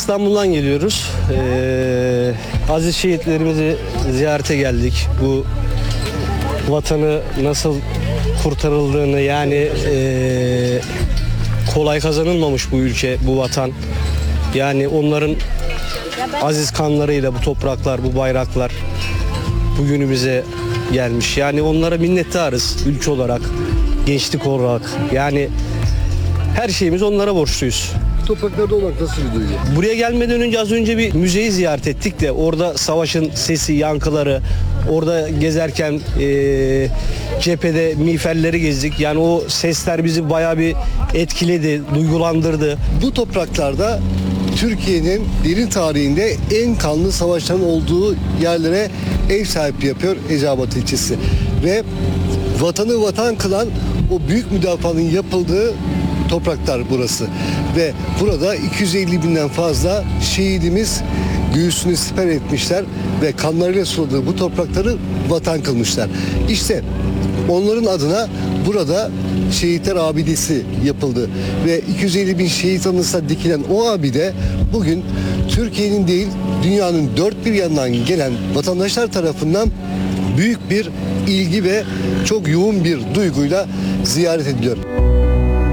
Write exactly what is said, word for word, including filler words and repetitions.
İstanbul'dan geliyoruz. Ee, aziz şehitlerimizi ziyarete geldik. Bu vatanı nasıl kurtarıldığını, yani ee, kolay kazanılmamış bu ülke, bu vatan. Yani onların aziz kanlarıyla bu topraklar, bu bayraklar bugünümüze gelmiş. Yani onlara minnettarız ülke olarak, gençlik olarak. Yani her şeyimiz onlara borçluyuz. Topraklarda olmak nasıl bir duygu? Buraya gelmeden önce az önce bir müzeyi ziyaret ettik de orada savaşın sesi, yankıları, orada gezerken e, cephede miğferleri gezdik. Yani o sesler bizi bayağı bir etkiledi, duygulandırdı. Bu topraklarda Türkiye'nin derin tarihinde en kanlı savaşların olduğu yerlere ev sahipliği yapıyor Eceabat ilçesi. Ve vatanı vatan kılan o büyük müdafaanın yapıldığı topraklar burası. Ve burada iki yüz elli binden fazla şehidimiz göğsünü siper etmişler ve kanlarıyla suladığı bu toprakları vatan kılmışlar. İşte onların adına burada Şehitler Abidesi yapıldı ve iki yüz elli bin şehit anısına dikilen o abide bugün Türkiye'nin değil dünyanın dört bir yanından gelen vatandaşlar tarafından büyük bir ilgi ve çok yoğun bir duyguyla ziyaret ediliyor.